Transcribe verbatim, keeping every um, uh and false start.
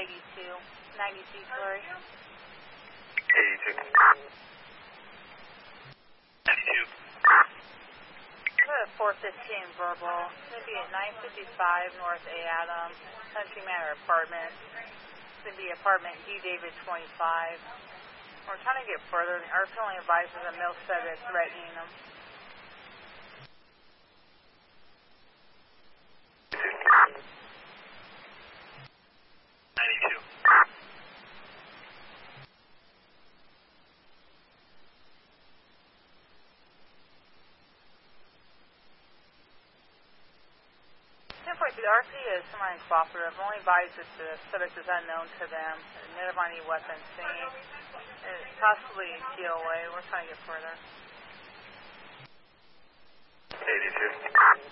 eighty-two. ninety-two, sorry. eighty-two. ninety-two. Go to four fifteen verbal. It's going to be at nine fifty-five North A. Adam, Country Manor Apartments. It's going to be apartment D. David twenty-five. We're trying to get further. Our family advises a Milstead is threatening them. ninety-two. The R P is semi-cooperative. Only advised that the subject is unknown to them. None of any weapons seen. And possibly T O A. We're trying to get further. eighty-two.